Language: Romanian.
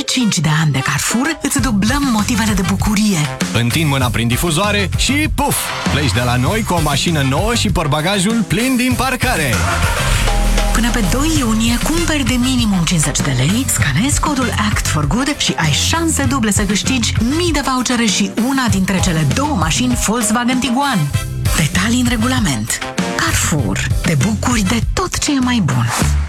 5 de ani de Carrefour îți dublăm motivele de bucurie. Întind mâna prin difuzoare și puf! Pleci de la noi cu o mașină nouă și portbagajul plin din parcare. Până pe 2 iunie, cumperi de minimum 50 de lei, scanezi codul Act for Good și ai șanse duble să câștigi mii de vouchere și una dintre cele 2 mașini Volkswagen Tiguan. Detalii în regulament. Carrefour. Te bucuri de tot ce e mai bun.